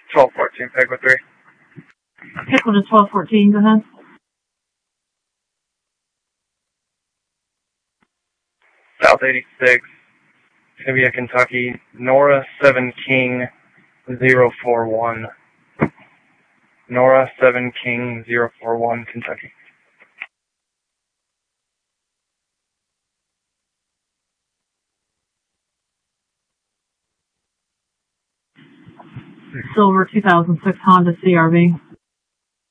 1214, Pegwood 3. Pegwood to 1214, go ahead. South 86, it's going to be a Kentucky, Nora 7 King 041. Nora 7 King 041, Kentucky. Silver 2006 Honda CRV.